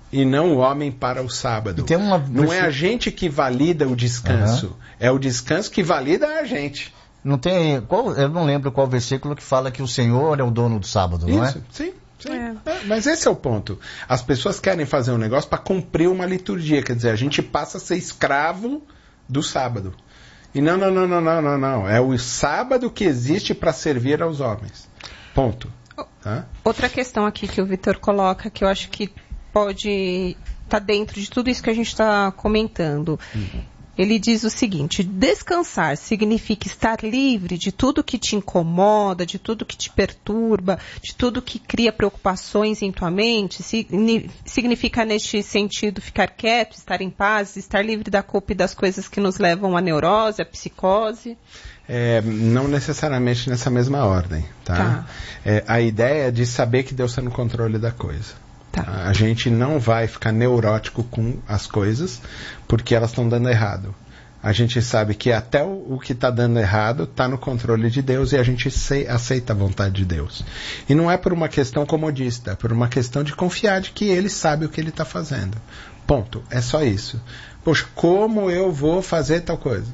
e não o homem para o sábado. Não é a gente que valida o descanso, é o descanso que valida a gente. Não tem, eu não lembro qual versículo que fala que o Senhor é o dono do sábado, não é? Isso, sim. Mas esse é o ponto. As pessoas querem fazer um negócio para cumprir uma liturgia, quer dizer, a gente passa a ser escravo do sábado. E não. É o sábado que existe para servir aos homens. Ponto. Outra questão aqui que o Vitor coloca, que eu acho que pode estar dentro de tudo isso que a gente está comentando. Ele diz o seguinte: descansar significa estar livre de tudo que te incomoda, de tudo que te perturba, de tudo que cria preocupações em tua mente? Significa, neste sentido, ficar quieto, estar em paz, estar livre da culpa e das coisas que nos levam à neurose, à psicose? Não necessariamente nessa mesma ordem, tá? A ideia é de saber que Deus está no controle da coisa. A gente não vai ficar neurótico com as coisas porque elas estão dando errado. A gente sabe que até o que está dando errado está no controle de Deus e a gente aceita a vontade de Deus. E não é por uma questão comodista, é por uma questão de confiar de que Ele sabe o que Ele está fazendo. Ponto. É só isso. Poxa, como eu vou fazer tal coisa?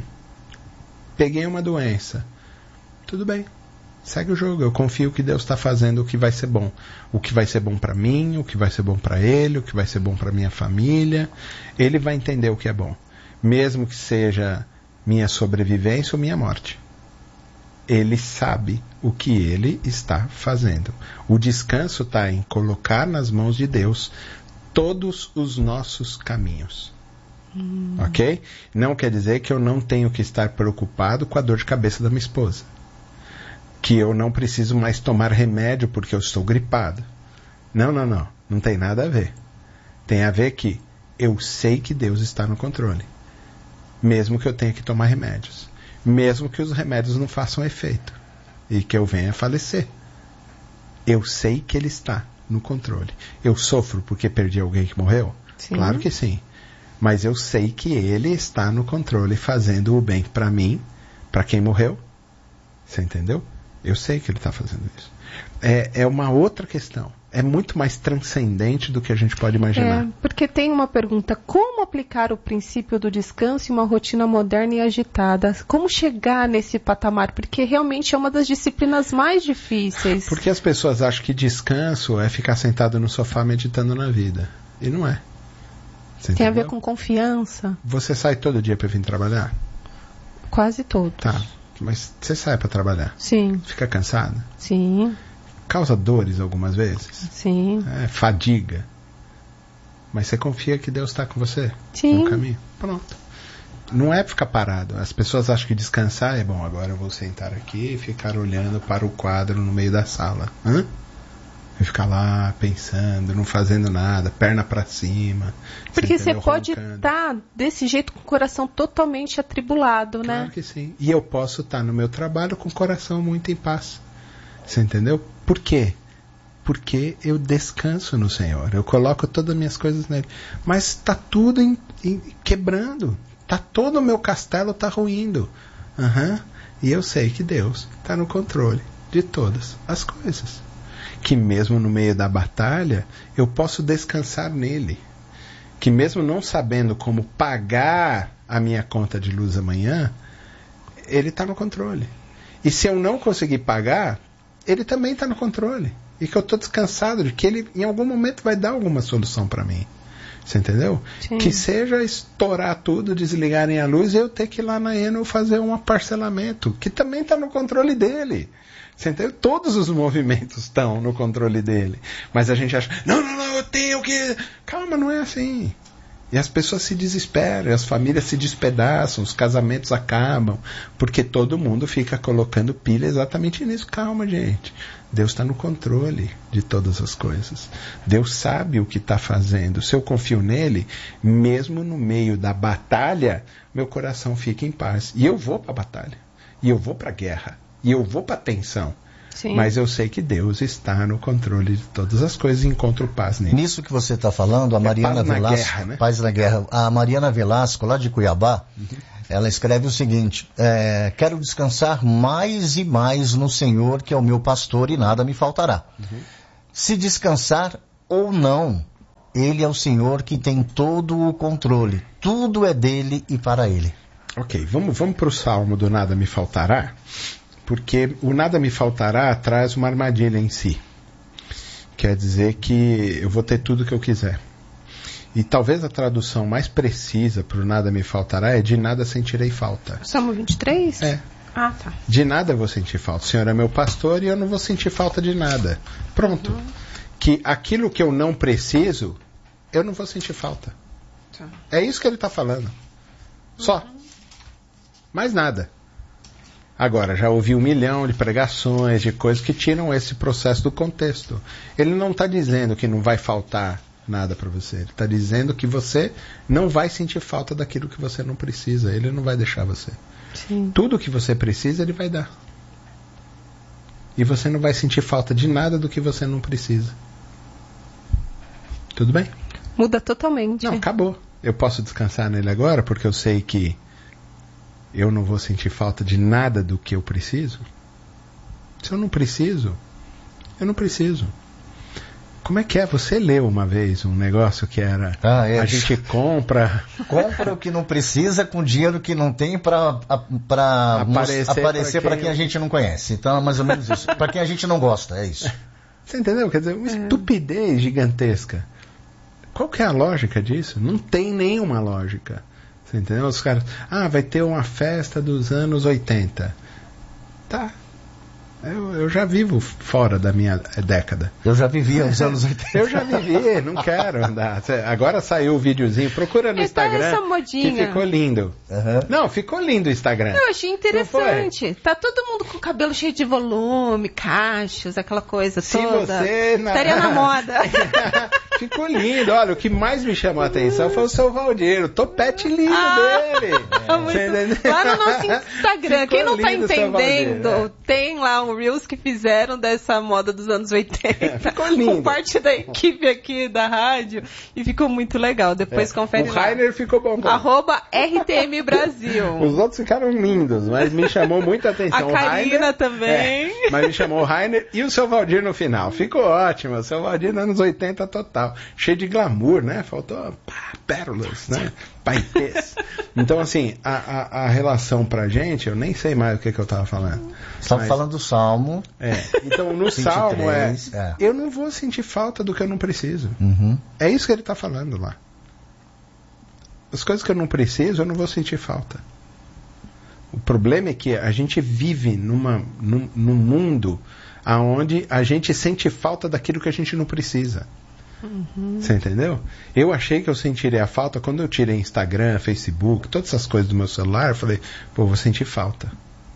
Peguei uma doença. Tudo bem. Segue o jogo, eu confio que Deus está fazendo o que vai ser bom. O que vai ser bom para mim, o que vai ser bom para ele, o que vai ser bom para minha família. Ele vai entender o que é bom. Mesmo que seja minha sobrevivência ou minha morte. Ele sabe o que ele está fazendo. O descanso está em colocar nas mãos de Deus todos os nossos caminhos. Ok? Não quer dizer que eu não tenho que estar preocupado com a dor de cabeça da minha esposa. Que eu não preciso mais tomar remédio porque eu estou gripado. Não tem nada a ver. Tem a ver que eu sei que Deus está no controle. Mesmo que eu tenha que tomar remédios. Mesmo que os remédios não façam efeito. E que eu venha a falecer. Eu sei que Ele está no controle. Eu sofro porque perdi alguém que morreu? Sim. Claro que sim. Mas eu sei que Ele está no controle fazendo o bem para mim, para quem morreu. Você entendeu? Eu sei que Ele está fazendo isso. É uma outra questão. É muito mais transcendente do que a gente pode imaginar. Porque tem uma pergunta: como aplicar o princípio do descanso em uma rotina moderna e agitada? Como chegar nesse patamar? Porque realmente é uma das disciplinas mais difíceis. Porque as pessoas acham que descanso é ficar sentado no sofá meditando na vida. E não é. Você tem entendeu? A ver com confiança. Você sai todo dia para vir trabalhar? Quase todos. Tá. Mas você sai para trabalhar? Sim. Fica cansado? Sim. Causa dores algumas vezes? Sim. Fadiga? Mas você confia que Deus está com você? Sim. No caminho? Pronto. Não é ficar parado. As pessoas acham que descansar é bom. Agora eu vou sentar aqui e ficar olhando para o quadro no meio da sala. E ficar lá pensando, não fazendo nada, perna para cima. Porque você pode estar desse jeito com o coração totalmente atribulado, né? Claro que sim. E eu posso estar no meu trabalho com o coração muito em paz. Você entendeu? Por quê? Porque eu descanso no Senhor. Eu coloco todas as minhas coisas nele. Mas está tudo quebrando. Todo o meu castelo está ruindo. E eu sei que Deus está no controle de todas as coisas. Que mesmo no meio da batalha, eu posso descansar nele. Que mesmo não sabendo como pagar a minha conta de luz amanhã, ele está no controle. E se eu não conseguir pagar, ele também está no controle. E que eu estou descansado de que ele em algum momento vai dar alguma solução para mim. Você entendeu? Sim. Que seja estourar tudo, desligarem a luz e eu ter que ir lá na Enel fazer um parcelamento, que também está no controle dele. Você entendeu? Todos os movimentos estão no controle dele. Mas a gente acha, não, eu tenho que... Calma, não é assim. E as pessoas se desesperam, as famílias se despedaçam, os casamentos acabam, porque todo mundo fica colocando pilha exatamente nisso. Calma, gente. Deus está no controle de todas as coisas. Deus sabe o que está fazendo. Se eu confio nele, mesmo no meio da batalha, meu coração fica em paz. E eu vou para a batalha. E eu vou para a guerra. E eu vou para a tensão. Sim. Mas eu sei que Deus está no controle de todas as coisas e encontro paz nele. Nisso que você está falando, a Mariana Velasco, guerra, né? Paz na Guerra, a Mariana Velasco, lá de Cuiabá, ela escreve o seguinte: quero descansar mais e mais no Senhor, que é o meu pastor, e nada me faltará. Se descansar ou não, Ele é o Senhor que tem todo o controle. Tudo é dele e para ele. Ok, vamos para o Salmo do Nada Me Faltará, porque o Nada Me Faltará traz uma armadilha em si. Quer dizer que eu vou ter tudo que eu quiser. E talvez a tradução mais precisa para o Nada Me Faltará é de nada sentirei falta. Salmo 23? É. Ah, tá. De nada eu vou sentir falta. O Senhor é meu pastor e eu não vou sentir falta de nada. Pronto. Que aquilo que eu não preciso, eu não vou sentir falta. Tá. É isso que ele está falando. Só. Mais nada. Agora, já ouvi 1 milhão de pregações, de coisas que tiram esse processo do contexto. Ele não está dizendo que não vai faltar nada para você. Ele está dizendo que você não vai sentir falta daquilo que você não precisa. Ele não vai deixar você. Sim. Tudo que você precisa, ele vai dar. E você não vai sentir falta de nada do que você não precisa. Tudo bem? Muda totalmente. Não, acabou. Eu posso descansar nele agora, porque eu sei que eu não vou sentir falta de nada do que eu preciso. Se eu não preciso, eu não preciso. Como é que é? Você leu uma vez um negócio que era... A gente compra... Compra o que não precisa com dinheiro que não tem para aparecer para quem a gente não conhece. Então é mais ou menos isso. Para quem a gente não gosta, é isso. Você entendeu? Quer dizer, uma estupidez gigantesca. Qual que é a lógica disso? Não tem nenhuma lógica. Você entendeu? Os caras... vai ter uma festa dos anos 80. Tá. Eu já vivo fora da minha década. Eu já vivia nos anos 80. Eu já vivi, não quero andar. Agora saiu o videozinho, procura no Instagram, essa modinha. Que ficou lindo. Uhum. Não, ficou lindo o Instagram. Eu achei interessante. Tá todo mundo com o cabelo cheio de volume, cachos, aquela coisa toda. Estaria na moda. Ficou lindo. Olha, o que mais me chamou a atenção foi o seu Valdir, o topete lindo dele. Lá no nosso Instagram, ficou quem não tá entendendo, tem lá um Reels que fizeram dessa moda dos anos 80. Ficou lindo. Com parte da equipe aqui da rádio. E ficou muito legal. Depois confere lá. O Rainer ficou bom também. @RTM Brasil. Os outros ficaram lindos, mas me chamou muita atenção. A Karina também. Mas me chamou o Rainer e o seu Valdir no final. Ficou ótimo. O seu Valdir nos anos 80 total. Cheio de glamour, né? Faltou pérolas, né? Paetês. Então, assim, a relação pra gente, eu nem sei mais o que eu tava falando. Estava falando do Salmo. Então, no 23, Salmo eu não vou sentir falta do que eu não preciso. Uhum. É isso que ele está falando lá. As coisas que eu não preciso, eu não vou sentir falta. O problema é que a gente vive num mundo onde a gente sente falta daquilo que a gente não precisa. Uhum. Você entendeu? Eu achei que eu sentiria a falta quando eu tirei Instagram, Facebook, todas essas coisas do meu celular. Eu falei, vou sentir falta.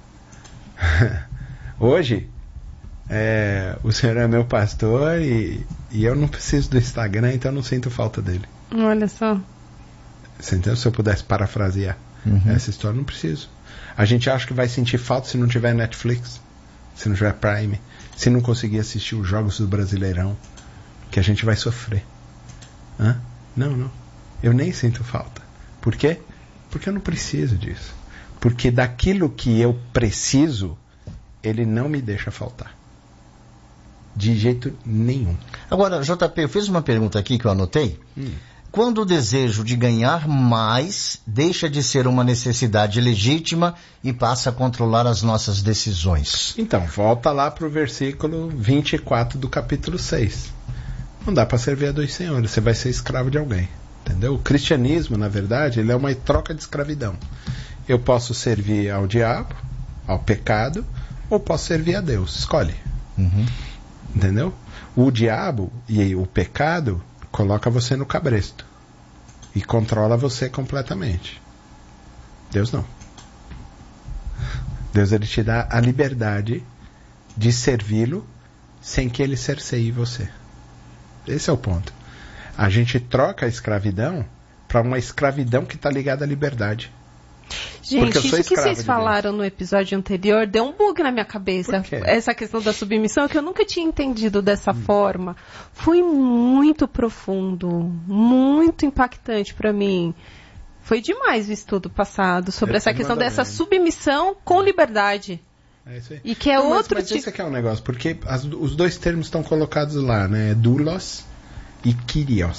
Hoje, o Senhor é meu pastor e eu não preciso do Instagram, então eu não sinto falta dele. Olha só. Você entendeu? Se eu pudesse parafrasear essa história, não preciso. A gente acha que vai sentir falta se não tiver Netflix, se não tiver Prime, se não conseguir assistir os jogos do Brasileirão, que a gente vai sofrer. Não. Eu nem sinto falta. Por quê? Porque eu não preciso disso. Porque daquilo que eu preciso, ele não me deixa faltar. De jeito nenhum. Agora, JP, eu fiz uma pergunta aqui que eu anotei. Quando o desejo de ganhar mais deixa de ser uma necessidade legítima e passa a controlar as nossas decisões? Então, volta lá para o versículo 24 do capítulo 6. Não dá para servir a dois senhores, você vai ser escravo de alguém. Entendeu? O cristianismo, na verdade, ele é uma troca de escravidão. Eu posso servir ao diabo, ao pecado, ou posso servir a Deus. Escolhe. Entendeu? O diabo e o pecado coloca você no cabresto e controla você completamente. Deus não. Deus, ele te dá a liberdade de servi-lo sem que ele cerceie você. Esse é o ponto. A gente troca a escravidão para uma escravidão que está ligada à liberdade. Gente, isso que vocês falaram no episódio anterior deu um bug na minha cabeça. Essa questão da submissão, que eu nunca tinha entendido dessa forma. Foi muito profundo, muito impactante para mim. Foi demais o estudo passado sobre essa questão dessa submissão com liberdade. É isso aí. E que é outro tipo... Mas esse aqui é um negócio, porque os dois termos estão colocados lá, né? Doulos e Kyrios.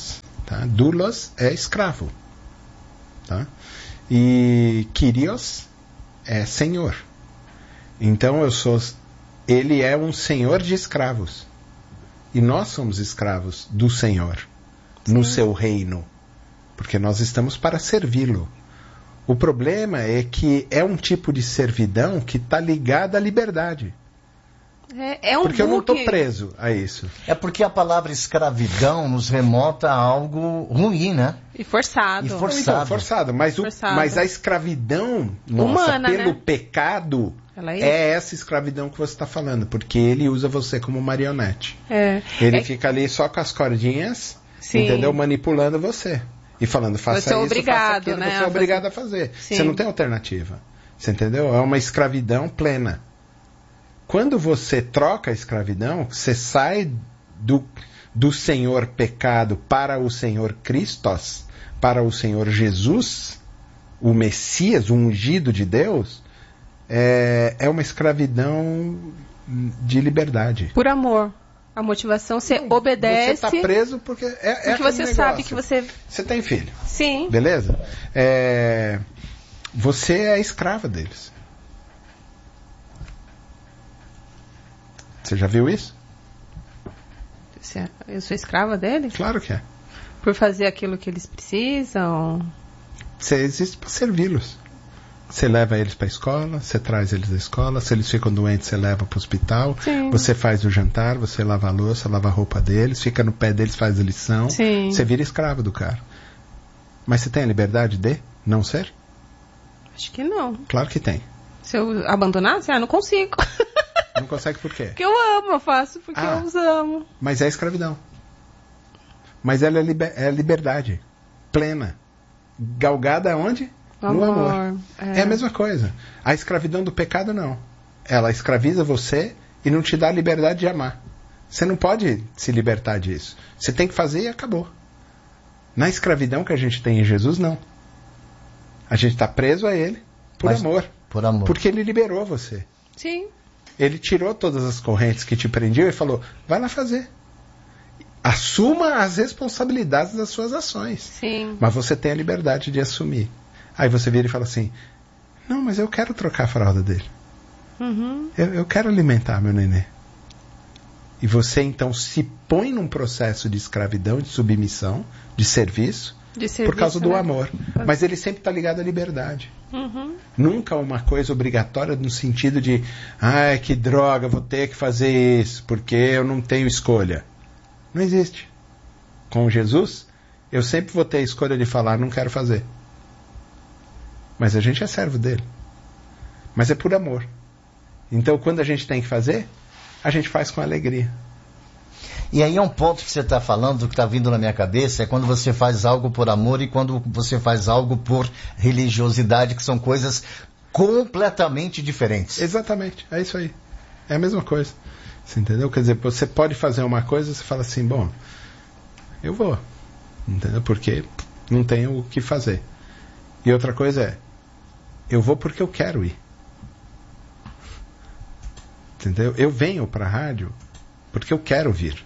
Tá? Doulos é escravo. Tá? E Kyrios é senhor. Então ele é um senhor de escravos. E nós somos escravos do Senhor, no seu reino. Porque nós estamos para servi-lo. O problema é que é um tipo de servidão que está ligada à liberdade. Porque eu não estou preso a isso. É porque a palavra escravidão nos remota a algo ruim, né? E forçado. Então, forçado. Mas a escravidão nossa, humana, pelo pecado, é essa escravidão que você está falando. Porque ele usa você como marionete. Ele fica ali só com as cordinhas, entendeu? Manipulando você. E falando, faça isso, faça aquilo. Né? Você é obrigado a fazer. Sim. Você não tem alternativa. Você entendeu? É uma escravidão plena. Quando você troca a escravidão, você sai do Senhor pecado para o Senhor Christos, para o Senhor Jesus, o Messias, o ungido de Deus, é uma escravidão de liberdade. Por amor. A motivação, você obedece. Você está preso porque porque você sabe que você... Você tem filho. Sim. Beleza? Você é escrava deles. Você já viu isso? Eu sou escrava deles? Claro que é. Por fazer aquilo que eles precisam? Você existe para servi-los. Você leva eles para a escola, você traz eles da escola, se eles ficam doentes, você leva para o hospital, você faz o jantar, você lava a louça, lava a roupa deles, fica no pé deles, faz a lição, você vira escravo do cara. Mas você tem a liberdade de não ser? Acho que não. Claro que tem. Se eu abandonasse, não consigo. Não consegue por quê? Porque eu amo, eu faço porque eu os amo. Mas é escravidão. Mas ela é liberdade plena. Galgada onde? No amor. É a mesma coisa. A escravidão do pecado, não. Ela escraviza você e não te dá a liberdade de amar. Você não pode se libertar disso. Você tem que fazer e acabou. Na escravidão que a gente tem em Jesus, não. A gente está preso a Ele por amor. Por amor. Porque Ele liberou você. Sim. Ele tirou todas as correntes que te prendiam e falou, vai lá fazer. Assuma as responsabilidades das suas ações. Sim. Mas você tem a liberdade de assumir. Aí você vira e fala assim, não, mas eu quero trocar a fralda dele. Eu quero alimentar meu nenê. E você então se põe num processo de escravidão, de submissão, de serviço por causa do amor. Mas ele sempre está ligado à liberdade. Nunca uma coisa obrigatória no sentido de, ai, que droga, vou ter que fazer isso, porque eu não tenho escolha. Não existe. Com Jesus, eu sempre vou ter a escolha de falar, não quero fazer. Mas a gente é servo dele. Mas é por amor. Então, quando a gente tem que fazer, a gente faz com alegria. E aí é um ponto que você está falando, que está vindo na minha cabeça, é quando você faz algo por amor e quando você faz algo por religiosidade, que são coisas completamente diferentes. Exatamente, é isso aí. É a mesma coisa. Você entendeu? Quer dizer, você pode fazer uma coisa, você fala assim, bom, eu vou. Entendeu? Porque não tenho o que fazer. E outra coisa é, eu vou porque eu quero ir. Entendeu? Eu venho para a rádio porque eu quero vir.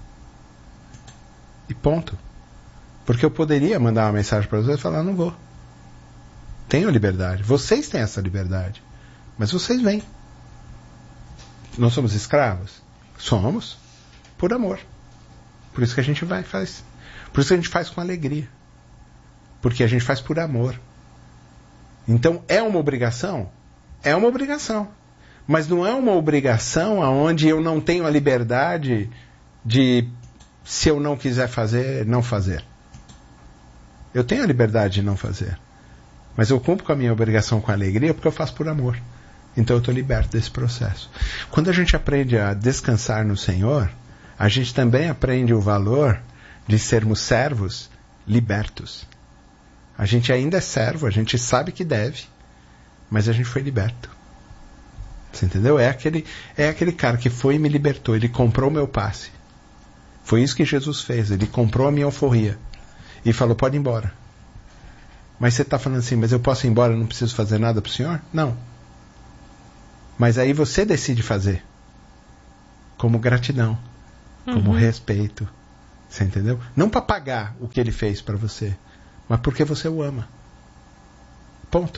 E ponto. Porque eu poderia mandar uma mensagem para vocês e falar, não vou. Tenho liberdade. Vocês têm essa liberdade. Mas vocês vêm. Nós somos escravos? Somos. Por amor. Por isso que a gente vai e faz. Por isso que a gente faz com alegria. Porque a gente faz por amor. Então, é uma obrigação? É uma obrigação. Mas não é uma obrigação onde eu não tenho a liberdade de, se eu não quiser fazer, não fazer. Eu tenho a liberdade de não fazer. Mas eu cumpro com a minha obrigação com alegria porque eu faço por amor. Então eu estou liberto desse processo. Quando a gente aprende a descansar no Senhor, a gente também aprende o valor de sermos servos libertos. A gente ainda é servo, a gente sabe que deve, mas a gente foi liberto. Você entendeu? É aquele cara que foi e me libertou, ele comprou o meu passe. Foi isso que Jesus fez, ele comprou a minha alforria. E falou, pode ir embora. Mas você está falando assim, mas eu posso ir embora, eu não preciso fazer nada para o Senhor? Não. Mas aí você decide fazer. Como gratidão, como respeito. Você entendeu? Não para pagar o que ele fez para você, mas porque você o ama. Ponto.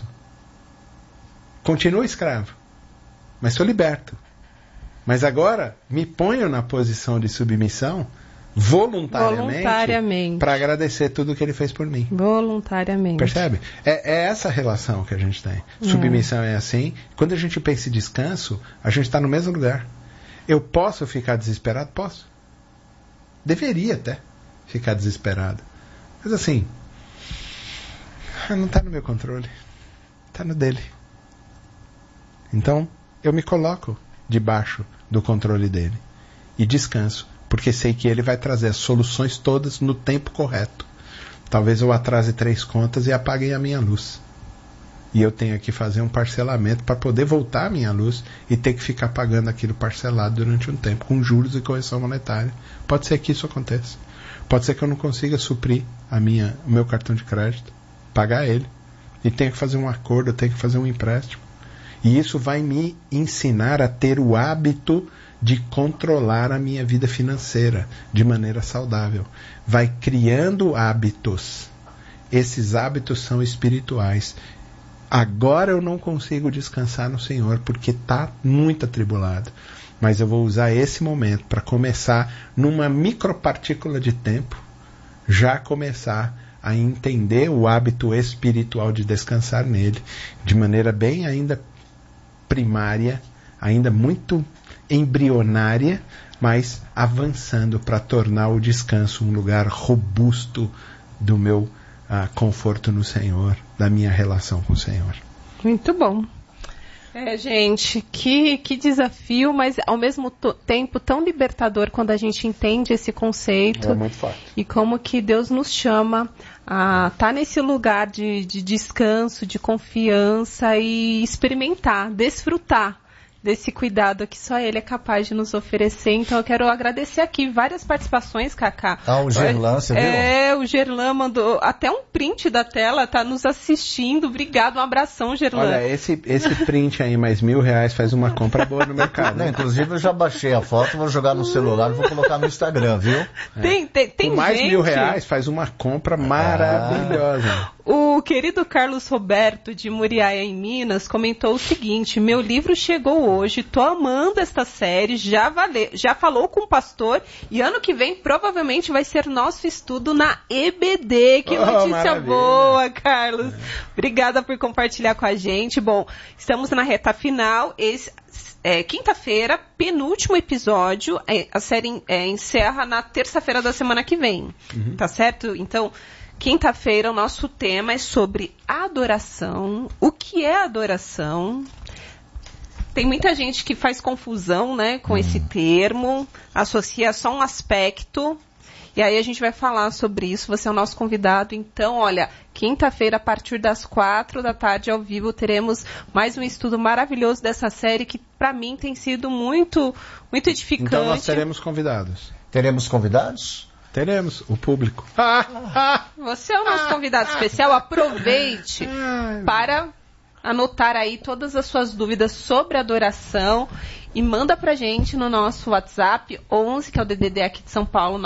Continuo escravo, mas sou liberto. Mas agora me ponho na posição de submissão voluntariamente para agradecer tudo que ele fez por mim. Voluntariamente. Percebe? É essa relação que a gente tem. Submissão é assim. Quando a gente pensa em descanso, a gente está no mesmo lugar. Eu posso ficar desesperado? Posso. Deveria até ficar desesperado. Mas assim, não está no meu controle. Está no dele. Então, eu me coloco debaixo do controle dele. E descanso. Porque sei que ele vai trazer as soluções todas no tempo correto. Talvez eu atrase 3 contas e apague a minha luz. E eu tenha que fazer um parcelamento para poder voltar a minha luz e ter que ficar pagando aquilo parcelado durante um tempo, com juros e correção monetária. Pode ser que isso aconteça. Pode ser que eu não consiga suprir o meu cartão de crédito, pagar ele. E tenha que fazer um acordo, eu tenho que fazer um empréstimo. E isso vai me ensinar a ter o hábito de controlar a minha vida financeira de maneira saudável. Vai criando hábitos. Esses hábitos são espirituais. Agora eu não consigo descansar no Senhor porque está muito atribulado. Mas eu vou usar esse momento para começar, numa micropartícula de tempo, já começar a entender o hábito espiritual de descansar nele, de maneira bem ainda primária, ainda muito embrionária, mas avançando para tornar o descanso um lugar robusto do meu conforto no Senhor, da minha relação com o Senhor. Muito bom. Gente, que desafio, mas ao mesmo tempo tão libertador quando a gente entende esse conceito. É muito forte. E como que Deus nos chama a estar nesse lugar de descanso, de confiança e experimentar, desfrutar desse cuidado que só Ele é capaz de nos oferecer. Então eu quero agradecer aqui várias participações, Cacá. O Gerlan, você viu? O Gerlan mandou até um print da tela, tá nos assistindo. Obrigado, um abração, Gerlan. Olha, esse print aí, mais R$1.000, faz uma compra boa no mercado. Não, inclusive eu já baixei a foto, vou jogar no celular e vou colocar no Instagram, viu? Tem Por mais R$1.000 faz uma compra maravilhosa. O querido Carlos Roberto, de Muriaia, em Minas, comentou o seguinte: meu livro chegou hoje, tô amando esta série, já falou com o pastor e ano que vem provavelmente vai ser nosso estudo na EBD. Que notícia maravilha. Boa, Carlos. Obrigada por compartilhar com a gente. Bom, estamos na reta final. Quinta-feira, penúltimo episódio. A série encerra na terça-feira da semana que vem. Tá certo? Então, quinta-feira o nosso tema é sobre adoração. O que é adoração? Tem muita gente que faz confusão, né, com esse termo, associa só um aspecto. E aí a gente vai falar sobre isso, você é o nosso convidado. Então, olha, quinta-feira, a partir das 16h, ao vivo, teremos mais um estudo maravilhoso dessa série que, para mim, tem sido muito, muito edificante. Então nós teremos convidados. Teremos convidados? Teremos, o público. Você é o nosso convidado especial, aproveite para anotar aí todas as suas dúvidas sobre adoração e manda pra gente no nosso WhatsApp 11, que é o DDD aqui de São Paulo,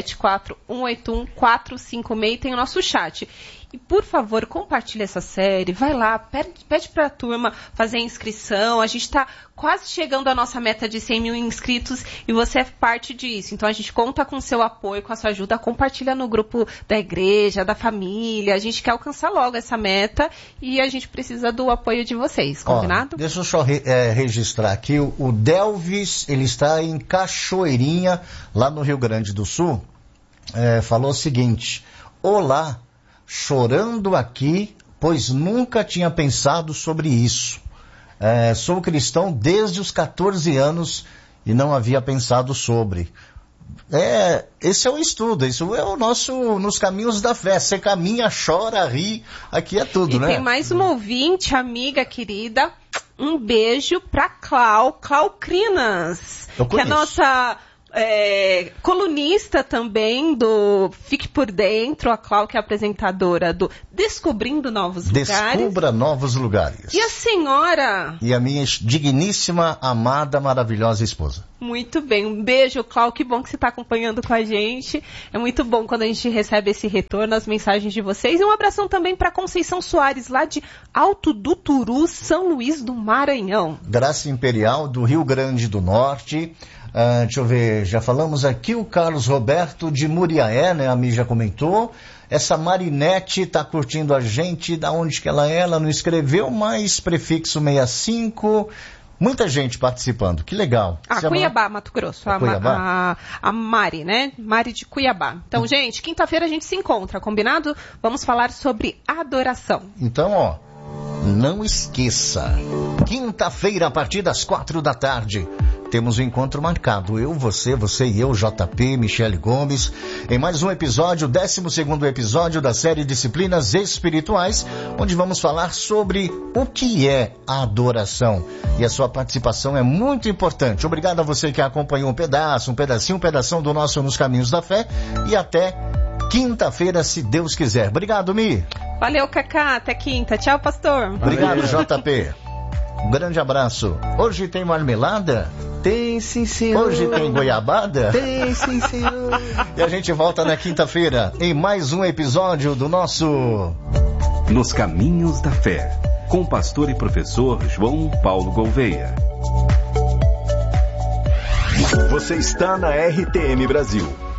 974-181-456, tem o nosso chat. E, por favor, compartilhe essa série, vai lá, pede pra turma fazer a inscrição. A gente está quase chegando à nossa meta de 100 mil inscritos e você é parte disso. Então, a gente conta com o seu apoio, com a sua ajuda. Compartilha no grupo da igreja, da família. A gente quer alcançar logo essa meta e a gente precisa do apoio de vocês, combinado? Deixa eu só registrar aqui. O Delvis, ele está em Cachoeirinha, lá no Rio Grande do Sul. Falou o seguinte: olá, chorando aqui, pois nunca tinha pensado sobre isso. Sou cristão desde os 14 anos e não havia pensado sobre. Esse é o estudo, isso é o nosso, nos caminhos da fé. Você caminha, chora, ri, aqui é tudo, né? E tem mais uma ouvinte, amiga querida, um beijo pra Clau Crinas, que é a nossa colunista também do Fique por Dentro, a Clau, que é apresentadora do Descobrindo Novos Lugares. Descubra Novos Lugares. E a senhora? E a minha digníssima, amada, maravilhosa esposa. Muito bem, um beijo, Clau, que bom que você está acompanhando com a gente. É muito bom quando a gente recebe esse retorno, as mensagens de vocês. E um abração também para Conceição Soares, lá de Alto do Turu, São Luís do Maranhão. Graça Imperial do Rio Grande do Norte. Deixa eu ver, já falamos aqui o Carlos Roberto de Muriaé, né? A Mi já comentou. Essa Marinete está curtindo a gente, da onde que ela é? Ela não escreveu, mas prefixo 65... Muita gente participando, que legal. Cuiabá, Mato Grosso. Cuiabá? A Mari, né? Mari de Cuiabá. Então, gente, quinta-feira a gente se encontra, combinado? Vamos falar sobre adoração. Então, não esqueça. Quinta-feira, a partir das 4 da tarde, temos um encontro marcado. Eu, você e eu, JP, Michele Gomes, em mais um episódio, 12º episódio da série Disciplinas Espirituais, onde vamos falar sobre o que é a adoração. E a sua participação é muito importante. Obrigado a você que acompanhou um pedacinho do nosso Nos Caminhos da Fé. E até quinta-feira, se Deus quiser. Obrigado, Mi. Valeu, Cacá. Até quinta. Tchau, pastor. Obrigado, JP. Um grande abraço. Hoje tem marmelada? Tem, sim, senhor. Hoje tem goiabada? Tem, sim, senhor. E a gente volta na quinta-feira em mais um episódio do nosso Nos Caminhos da Fé, com o pastor e professor João Paulo Gouveia. Você está na RTM Brasil.